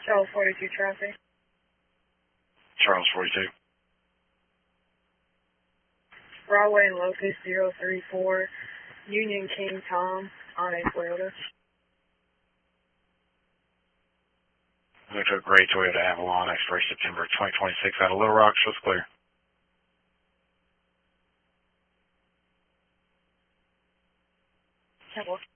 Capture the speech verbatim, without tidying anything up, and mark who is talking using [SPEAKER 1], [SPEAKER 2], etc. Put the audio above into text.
[SPEAKER 1] Charles forty-two traffic.
[SPEAKER 2] Charles forty-two.
[SPEAKER 1] Broadway and Locust zero three four, Union King Tom on a Toyota.
[SPEAKER 2] Look to a gray Toyota Avalon, expiration September twenty twenty-six out of Little Rock, shows clear.
[SPEAKER 1] Temple.